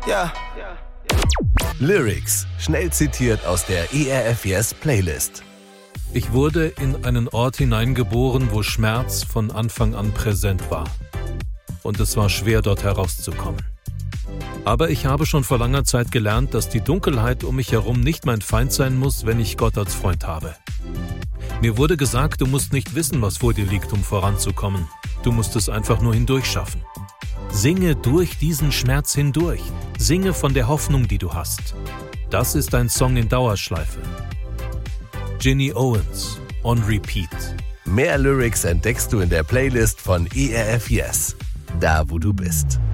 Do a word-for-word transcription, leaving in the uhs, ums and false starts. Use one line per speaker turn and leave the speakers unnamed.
Ja.
Lyrics, schnell zitiert aus der E R F Yes Playlist.
Ich wurde in einen Ort hineingeboren, wo Schmerz von Anfang an präsent war. Und es war schwer, dort herauszukommen. Aber ich habe schon vor langer Zeit gelernt, dass die Dunkelheit um mich herum nicht mein Feind sein muss, wenn ich Gott als Freund habe. Mir wurde gesagt, du musst nicht wissen, was vor dir liegt, um voranzukommen. Du musst es einfach nur hindurchschaffen. Singe durch diesen Schmerz hindurch. Singe von der Hoffnung, die du hast. Das ist ein Song in Dauerschleife. Ginny Owens, On Repeat.
Mehr Lyrics entdeckst du in der Playlist von E R F Yes. Da, wo du bist.